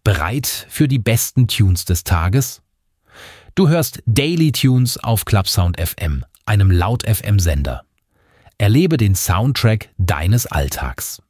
Bereit für die besten Tunes des Tages? Du hörst Daily Tunes auf Clubsound FM, einem Laut FM Sender. Erlebe den Soundtrack deines Alltags.